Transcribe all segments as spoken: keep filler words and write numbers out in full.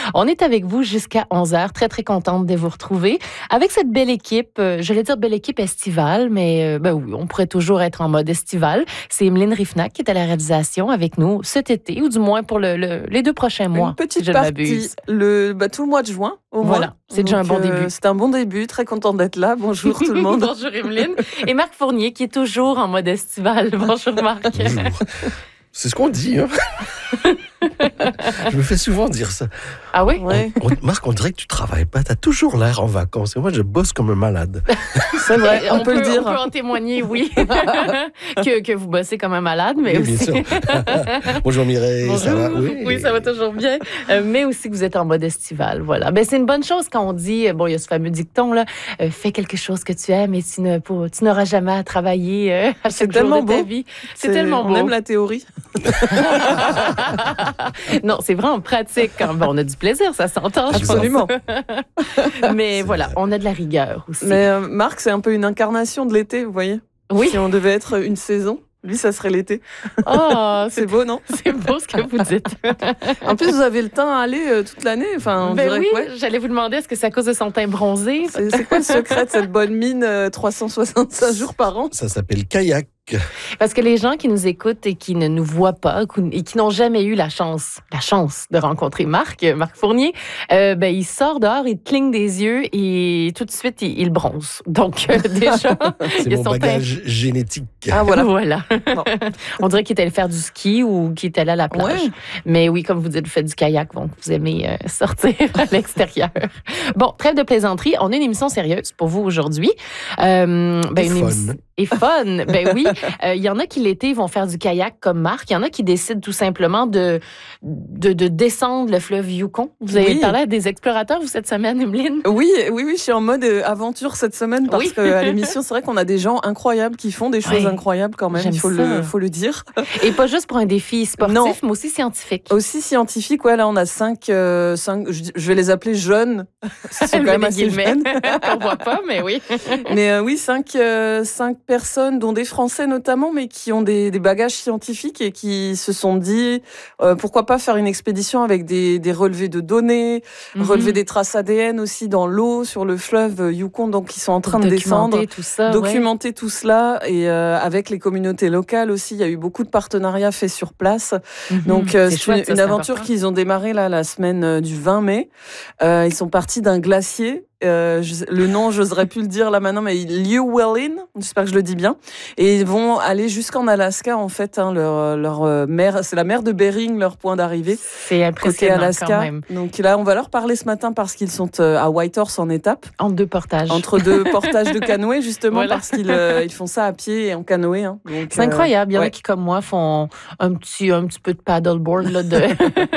On est avec vous jusqu'à onze heures. Très, très contente de vous retrouver avec cette belle équipe. Euh, j'allais dire belle équipe estivale, mais euh, ben oui, on pourrait toujours être en mode estival. C'est Emeline Rifnac qui est à la réalisation avec nous cet été, ou du moins pour le, le, les deux prochains mois. Une petite si je partie, le, bah, tout le mois de juin, au moins. Voilà, c'est déjà un bon euh, début. C'est un bon début, très contente d'être là. Bonjour tout le monde. Bonjour Emeline. Et Marc Fournier qui est toujours en mode estival. Bonjour Marc. Bonjour. C'est ce qu'on dit, hein. Je me fais souvent dire ça. Ah oui? Ouais. On, on, Marc, on dirait que tu travailles pas. Tu as toujours l'air en vacances. Et moi, je bosse comme un malade. C'est vrai, on, on peut, peut le dire. On peut en témoigner, oui. que, que vous bossez comme un malade, mais oui, aussi... bien sûr. Bonjour Mireille, Bonjour. ça va? Oui. oui, ça va toujours bien. Euh, mais aussi que vous êtes en mode estival, voilà. Ben, c'est une bonne chose quand on dit, bon, il y a ce fameux dicton, là, euh, fais quelque chose que tu aimes et tu, ne, pour, tu n'auras jamais à travailler euh, à chaque jour de ta vie. C'est, c'est tellement beau. On aime la théorie. Non, c'est vraiment pratique. Quand, bon, on a du plaisir, ça s'entend. Absolument. Mais c'est voilà, vrai. on a de la rigueur aussi. Mais euh, Marc, c'est un peu une incarnation de l'été, vous voyez. Oui. Si on devait être une saison, lui, ça serait l'été. Oh, c'est, c'est beau, non? C'est beau ce que vous dites. En plus, vous avez le teint à aller euh, toute l'année. Enfin, on ben dirait oui, que, ouais. J'allais vous demander, est-ce que c'est à cause de son teint bronzé? C'est, c'est quoi le secret de cette bonne mine euh, trois cent soixante-cinq jours par an? Ça s'appelle kayak. Parce que les gens qui nous écoutent et qui ne nous voient pas et qui n'ont jamais eu la chance, la chance de rencontrer Marc, Marc Fournier, euh, ben, il sort dehors, il cligne des yeux et tout de suite, il, il bronze. Donc, euh, déjà, c'est il y a mon son bagage teint... génétique. Ah, voilà. voilà. On dirait qu'il est allé faire du ski ou qu'il est allé à la plage. Ouais. Mais oui, comme vous dites, vous faites du kayak, donc vous aimez euh, sortir à l'extérieur. Bon, trêve de plaisanterie. On a une émission sérieuse pour vous aujourd'hui. Euh, ben, et une fun. Émission... Et fun. Ben oui. Il euh, y en a qui, l'été, vont faire du kayak comme Marc. Il y en a qui décident tout simplement de, de, de descendre le fleuve Yukon. Vous avez oui. parlé à des explorateurs, vous, cette semaine, Emeline? Oui, oui, oui. Je suis en mode aventure cette semaine parce oui. qu'à l'émission, c'est vrai qu'on a des gens incroyables qui font des choses oui. incroyables quand même. J'aime il faut ça. le, faut le dire. Et pas juste pour un défi sportif, non. mais aussi scientifique. Aussi scientifique, ouais. Là, on a cinq, euh, cinq je, je vais les appeler jeunes. C'est quand même assez jeunes. On voit pas, mais oui. mais euh, oui, cinq, euh, cinq personnes, dont des Français notamment, mais qui ont des, des bagages scientifiques et qui se sont dit euh, pourquoi pas faire une expédition avec des, des relevés de données, mm-hmm. relever des traces A D N aussi dans l'eau sur le fleuve Yukon, donc ils sont en train de descendre, tout ça, documenter ouais. tout cela et euh, avec les communautés locales aussi, il y a eu beaucoup de partenariats faits sur place. Mm-hmm. Donc euh, c'est, c'est chouette, une, ça, une aventure important. Qu'ils ont démarré là la semaine du vingt mai. Euh, ils sont partis d'un glacier. Euh, je, le nom, j'oserais plus le dire là maintenant, mais Llewellyn, j'espère que je le dis bien. Et ils vont aller jusqu'en Alaska en fait. Hein, leur, leur mer, c'est la mer de Bering, leur point d'arrivée. C'est impressionnant côté Alaska. Quand même. Donc là, on va leur parler ce matin parce qu'ils sont à Whitehorse en étape. Entre deux portages. Entre deux portages de canoë justement voilà. parce qu'ils euh, ils font ça à pied et en canoë. Hein. Donc, c'est euh, incroyable. Il y en ouais. a qui comme moi font un petit un petit peu de paddleboard là, de,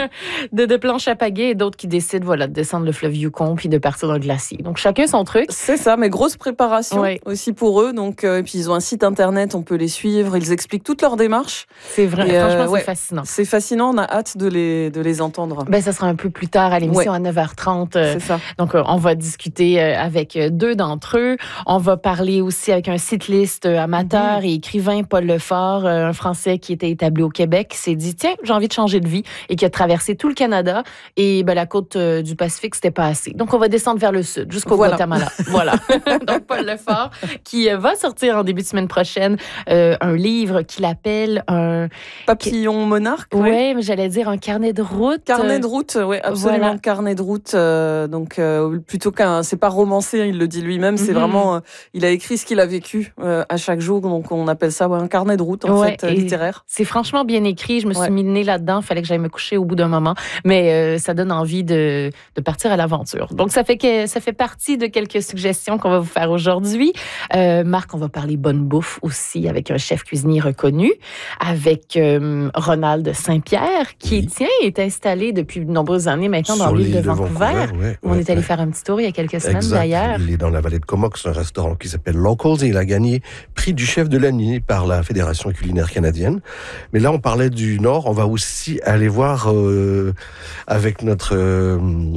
de de planche à pagaie et d'autres qui décident voilà de descendre le fleuve Yukon puis de partir dans le glacier. Donc, chacun son truc. C'est ça, mais grosse préparation ouais. aussi pour eux. Donc, euh, et puis, ils ont un site internet, on peut les suivre. Ils expliquent toute leur démarche. C'est vrai, et franchement, euh, c'est ouais, fascinant. C'est fascinant, on a hâte de les, de les entendre. Ben, ça sera un peu plus tard à l'émission, ouais. à neuf heures trente. Euh, c'est ça. Donc, euh, on va discuter euh, avec deux d'entre eux. On va parler aussi avec un cycliste euh, amateur mm-hmm. et écrivain, Paul Lefort, euh, un Français qui était établi au Québec, qui s'est dit, tiens, j'ai envie de changer de vie et qui a traversé tout le Canada. Et ben, la côte euh, du Pacifique, c'était pas assez. Donc, on va descendre vers le sud, jusqu'au voilà. Guatemala. Voilà. Donc, Paul Lefort, qui va sortir en début de semaine prochaine euh, un livre qu'il appelle un... Papillon monarque. Oui, ouais, mais j'allais dire un carnet de route. Carnet de route, oui, absolument. Voilà. Carnet de route. Euh, donc, euh, plutôt qu'un... C'est pas romancé, il le dit lui-même. C'est mm-hmm. vraiment... Euh, il a écrit ce qu'il a vécu euh, à chaque jour. Donc, on appelle ça ouais, un carnet de route, en ouais, fait, littéraire. C'est franchement bien écrit. Je me suis ouais. mis le nez là-dedans. Il fallait que j'aille me coucher au bout d'un moment. Mais euh, ça donne envie de, de partir à l'aventure. Donc, ça fait, que, ça fait partie de quelques suggestions qu'on va vous faire aujourd'hui. Euh, Marc, on va parler bonne bouffe aussi avec un chef cuisinier reconnu, avec euh, Ronald Saint-Pierre, qui, oui. tiens, est installé depuis de nombreuses années maintenant Sur dans l'île de, de Vancouver. Vancouver ouais, on ouais, est allé ouais. faire un petit tour il y a quelques semaines exact. D'ailleurs. Il est dans la vallée de Comox, un restaurant qui s'appelle Locals, et il a gagné prix du chef de l'année par la Fédération culinaire canadienne. Mais là, on parlait du Nord, on va aussi aller voir euh, avec notre... Euh,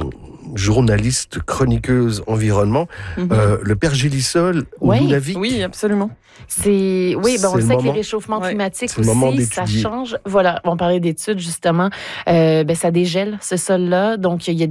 journaliste, chroniqueuse, environnement, mm-hmm. euh, le pergélisol ou oui. Nunavik. Oui, absolument. C'est, oui, ben on c'est le sait moment, que les réchauffements ouais, climatiques c'est aussi, ça change. Voilà, on parlait d'études justement. Euh, ben ça dégèle ce sol-là, donc il y a